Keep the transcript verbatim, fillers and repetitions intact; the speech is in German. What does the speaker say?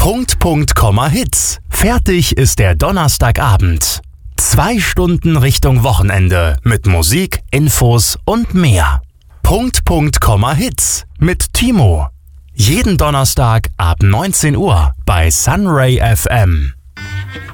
Punkt, Punkt, Komma, Hits. Fertig ist der Donnerstagabend. Zwei Stunden Richtung Wochenende mit Musik, Infos und mehr. Punkt, Punkt, Komma, Hits mit Timo. Jeden Donnerstag ab neunzehn Uhr bei Sunray F M.